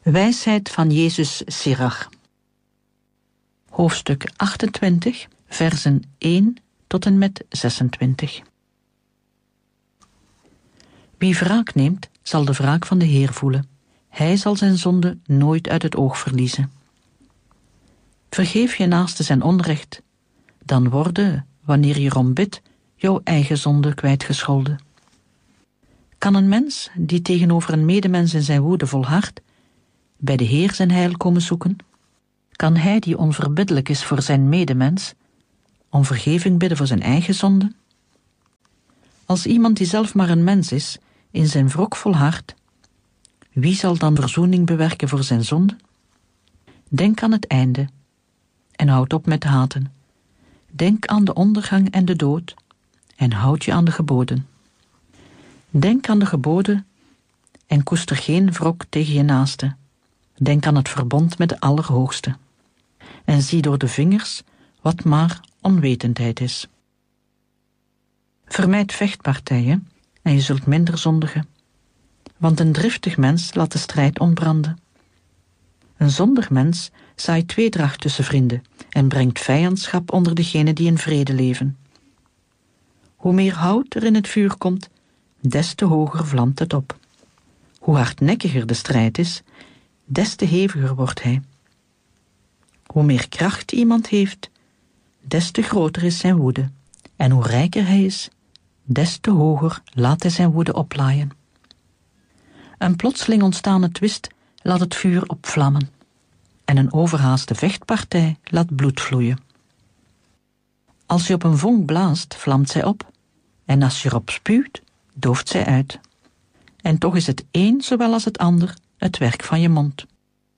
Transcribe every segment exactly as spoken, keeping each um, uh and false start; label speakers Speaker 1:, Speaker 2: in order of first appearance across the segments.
Speaker 1: Wijsheid van Jezus Sirach. Hoofdstuk achtentwintig, versen één tot en met zesentwintig. Wie wraak neemt, zal de wraak van de Heer voelen. Hij zal zijn zonde nooit uit het oog verliezen. Vergeef je naaste zijn onrecht, dan worden, wanneer je erom bidt, jouw eigen zonde kwijtgescholden. Kan een mens, die tegenover een medemens in zijn woede volhardt, bij de Heer zijn heil komen zoeken? Kan hij, die onverbiddelijk is voor zijn medemens, om vergeving bidden voor zijn eigen zonde? Als iemand die zelf maar een mens is, in zijn wrok volhardt, wie zal dan verzoening bewerken voor zijn zonde? Denk aan het einde en houd op met haten. Denk aan de ondergang en de dood en houd je aan de geboden. Denk aan de geboden en koester geen wrok tegen je naaste. Denk aan het verbond met de Allerhoogste. En zie door de vingers wat maar onwetendheid is. Vermijd vechtpartijen en je zult minder zondigen. Want een driftig mens laat de strijd ontbranden. Een zondig mens zaait tweedracht tussen vrienden en brengt vijandschap onder degenen die in vrede leven. Hoe meer hout er in het vuur komt, des te hoger vlamt het op. Hoe hardnekkiger de strijd is, des te heviger wordt hij. Hoe meer kracht iemand heeft, des te groter is zijn woede. En hoe rijker hij is, des te hoger laat hij zijn woede oplaaien. Een plotseling ontstane twist laat het vuur opvlammen. En een overhaaste vechtpartij laat bloed vloeien. Als je op een vonk blaast, vlamt zij op. En als je erop spuwt, dooft zij uit. En toch is het een zowel als het ander het werk van je mond.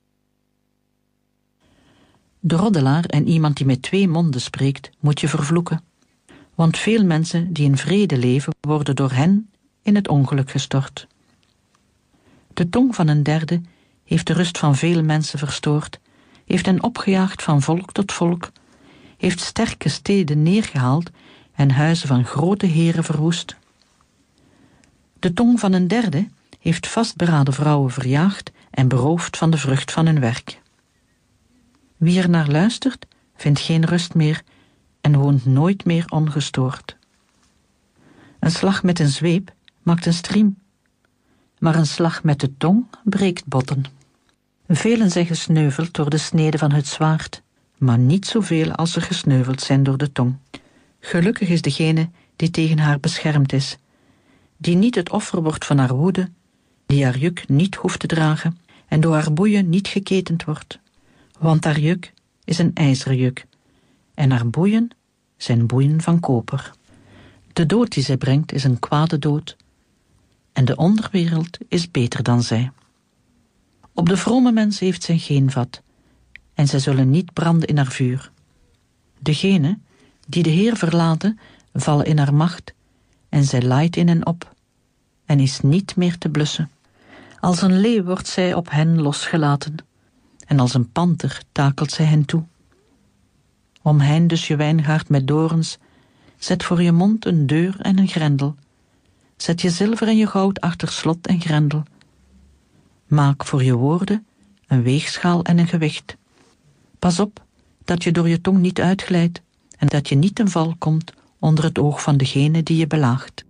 Speaker 1: De roddelaar en iemand die met twee monden spreekt, moet je vervloeken. Want veel mensen die in vrede leven, worden door hen in het ongeluk gestort. De tong van een derde heeft de rust van veel mensen verstoord, heeft hen opgejaagd van volk tot volk, heeft sterke steden neergehaald en huizen van grote heren verwoest. De tong van een derde heeft vastberaden vrouwen verjaagd en beroofd van de vrucht van hun werk. Wie er naar luistert, vindt geen rust meer en woont nooit meer ongestoord. Een slag met een zweep maakt een striem, maar een slag met de tong breekt botten. Velen zijn gesneuveld door de snede van het zwaard, maar niet zoveel als er gesneuveld zijn door de tong. Gelukkig is degene die tegen haar beschermd is, die niet het offer wordt van haar woede, die haar juk niet hoeft te dragen en door haar boeien niet geketend wordt. Want haar juk is een ijzeren juk en haar boeien zijn boeien van koper. De dood die zij brengt is een kwade dood en de onderwereld is beter dan zij. Op de vrome mens heeft zij geen vat en zij zullen niet branden in haar vuur. Degenen die de Heer verlaten, vallen in haar macht en zij laait in hen op en is niet meer te blussen. Als een leeuw wordt zij op hen losgelaten en als een panter takelt zij hen toe. Omheind dus je wijngaard met dorens, zet voor je mond een deur en een grendel. Zet je zilver en je goud achter slot en grendel. Maak voor je woorden een weegschaal en een gewicht. Pas op dat je door je tong niet uitglijdt en dat je niet ten val komt onder het oog van degene die je belaagt.